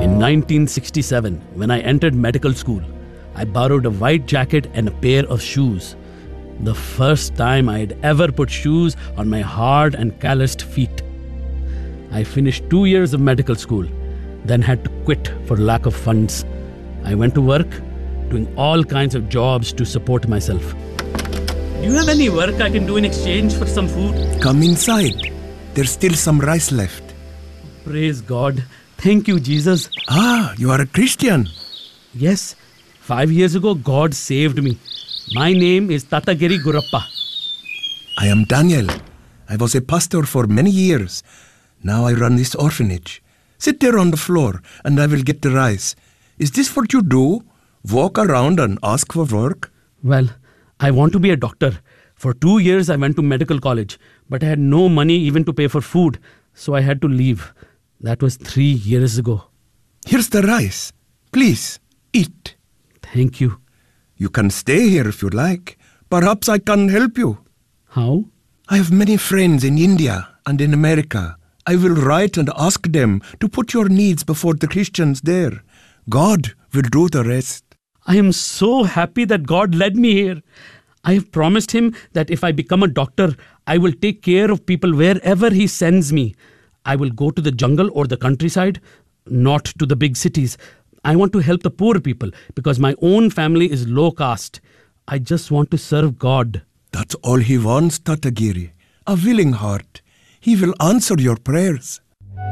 In 1967, when I entered medical school, I borrowed a white jacket and a pair of shoes. The first time I had ever put shoes on my hard and calloused feet. I finished 2 years of medical school, then had to quit for lack of funds. I went to work, doing all kinds of jobs to support myself. Do you have any work I can do in exchange for some food? Come inside. There's still some rice left. Praise God. Thank you, Jesus. Ah, you are a Christian. Yes, 5 years ago, God saved me. My name is Tatagiri Gurappa. I am Daniel. I was a pastor for many years. Now I run this orphanage. Sit there on the floor and I will get the rice. Is this what you do? Walk around and ask for work? Well, I want to be a doctor. For 2 years, I went to medical college, but I had no money even to pay for food, so I had to leave. That was 3 years ago. Here's the rice. Please, eat. Thank you. You can stay here if you like. Perhaps I can help you. How? I have many friends in India and in America. I will write and ask them to put your needs before the Christians there. God will do the rest. I am so happy that God led me here. I have promised him that if I become a doctor, I will take care of people wherever he sends me. I will go to the jungle or the countryside, not to the big cities. I want to help the poor people because my own family is low caste. I just want to serve God. That's all he wants, Tatagiri. A willing heart. He will answer your prayers.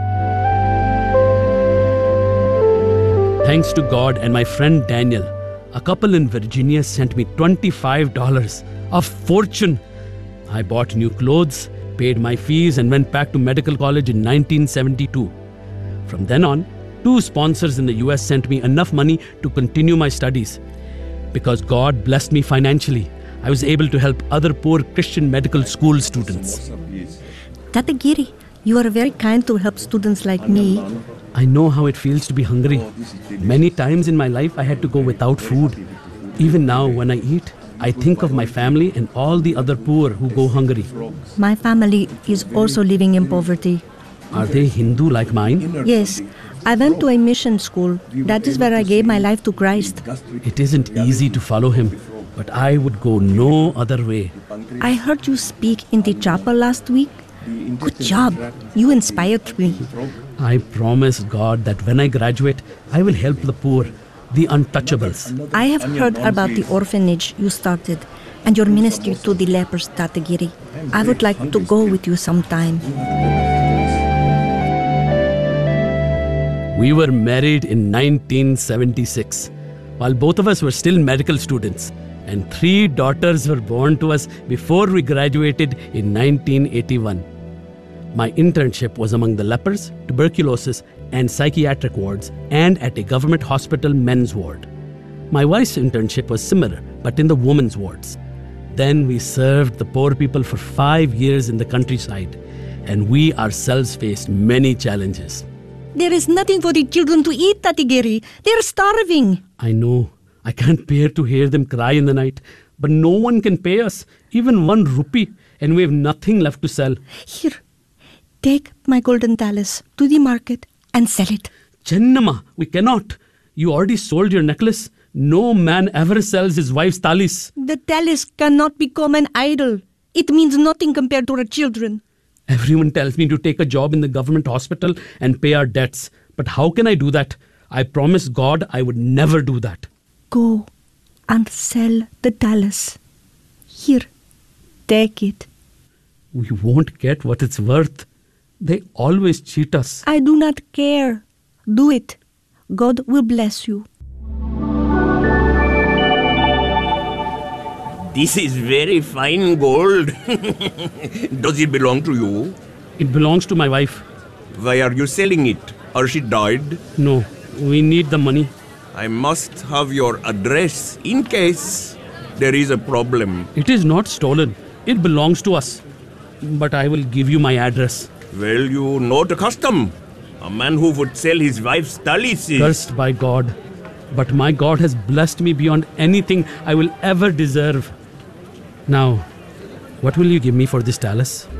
Thanks to God and my friend Daniel, a couple in Virginia sent me $25, a fortune. I bought new clothes, paid my fees and went back to medical college in 1972. From then on, 2 sponsors in the US sent me enough money to continue my studies. Because God blessed me financially, I was able to help other poor Christian medical school students. Tatagiri, you are very kind to help students like me. I know how it feels to be hungry. Many times in my life, I had to go without food. Even now, when I eat, I think of my family and all the other poor who go hungry. My family is also living in poverty. Are they Hindu like mine? Yes, I went to a mission school. That is where I gave my life to Christ. It isn't easy to follow him, but I would go no other way. I heard you speak in the chapel last week. Good job. You inspired me. I promise God that when I graduate, I will help the poor, the untouchables. I have heard about the orphanage you started and your ministry to the lepers, Tatagiri. I would like to go with you sometime. We were married in 1976, while both of us were still medical students, and 3 daughters were born to us before we graduated in 1981. My internship was among the lepers, tuberculosis, and psychiatric wards, and at a government hospital men's ward. My wife's internship was similar, but in the women's wards. Then we served the poor people for 5 years in the countryside, and we ourselves faced many challenges. There is nothing for the children to eat, Tatagiri. They are starving. I know. I can't bear to hear them cry in the night, but no one can pay us, even 1 rupee, and we have nothing left to sell. Here, take my golden talus to the market and sell it. Chennamma, we cannot. You already sold your necklace. No man ever sells his wife's talis. The talus cannot become an idol. It means nothing compared to our children. Everyone tells me to take a job in the government hospital and pay our debts. But how can I do that? I promised God I would never do that. Go and sell the talus. Here, take it. We won't get what it's worth. They always cheat us. I do not care. Do it. God will bless you. This is very fine gold. Does it belong to you? It belongs to my wife. Why are you selling it? Or she died? No, we need the money. I must have your address in case there is a problem. It is not stolen. It belongs to us. But I will give you my address. Well, you know the custom. A man who would sell his wife's talis is... Cursed by God. But my God has blessed me beyond anything I will ever deserve. Now, what will you give me for this talus?